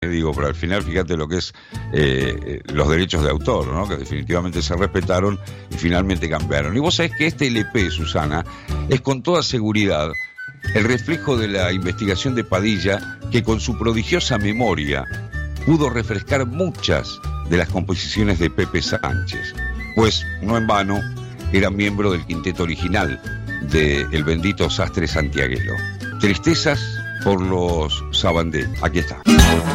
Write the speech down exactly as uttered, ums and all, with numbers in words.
Digo, pero al final fíjate lo que es eh, los derechos de autor, ¿no? Que definitivamente se respetaron y finalmente cambiaron. Y vos sabés que este L P, Susana, es con toda seguridad el reflejo de la investigación de Padilla, que con su prodigiosa memoria pudo refrescar muchas de las composiciones de Pepe Sánchez, pues no en vano era miembro del quinteto original de El Bendito Sastre Santiaguero. Tristezas por los Sabandé. Aquí está.